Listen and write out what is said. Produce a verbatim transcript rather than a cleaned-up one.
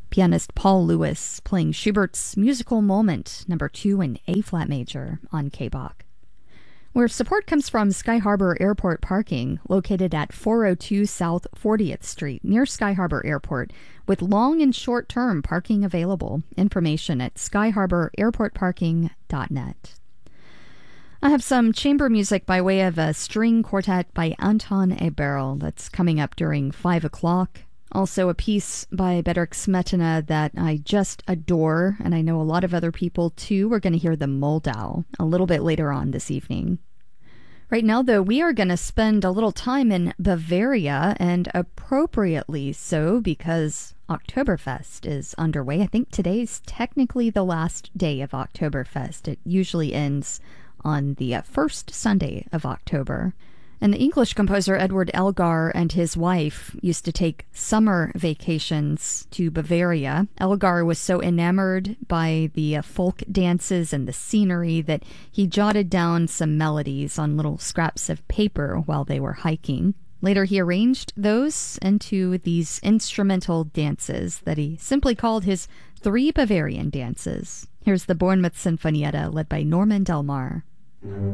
pianist Paul Lewis playing Schubert's Musical Moment, number two in A-flat major on K B O C. Where support comes from Sky Harbor Airport parking, located at four oh two South fortieth Street, near Sky Harbor Airport, with long and short-term parking available. Information at sky harbor airport parking dot net. I have some chamber music by way of a string quartet by Anton Eberl that's coming up during five o'clock. Also a piece by Bedřich Smetana that I just adore, and I know a lot of other people too. We're going to hear the Moldau a little bit later on this evening. Right now, though, we are going to spend a little time in Bavaria, and appropriately so, because Oktoberfest is underway. I think today's technically the last day of Oktoberfest. It usually ends on the uh, first Sunday of October. And the English composer Edward Elgar and his wife used to take summer vacations to Bavaria. Elgar was so enamored by the uh, folk dances and the scenery that he jotted down some melodies on little scraps of paper while they were hiking. Later, he arranged those into these instrumental dances that he simply called his Three Bavarian Dances. Here's the Bournemouth Sinfonietta led by Norman Del Mar.